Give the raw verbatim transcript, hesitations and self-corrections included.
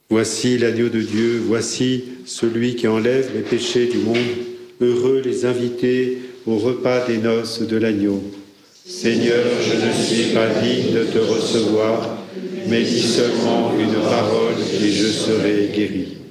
Voici l'agneau de Dieu, voici celui qui enlève les péchés du monde. Heureux les invités au repas des noces de l'agneau. Seigneur, je ne suis pas digne de te recevoir, mais dis seulement une parole et je serai guéri.